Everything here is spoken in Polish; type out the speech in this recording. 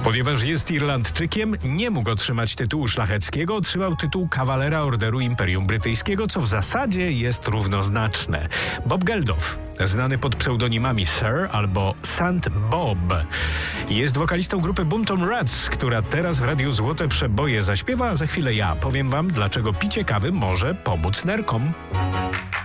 Ponieważ jest Irlandczykiem, nie mógł otrzymać tytułu szlacheckiego, otrzymał tytuł kawalera Orderu Imperium Brytyjskiego, co w zasadzie jest równoznaczne. Bob Geldof, znany pod pseudonimami Sir albo St. Bob, jest wokalistą grupy Boom Tom Rats, która teraz w Radiu Złote Przeboje zaśpiewa, a za chwilę ja powiem wam, dlaczego picie kawy może pomóc nerkom.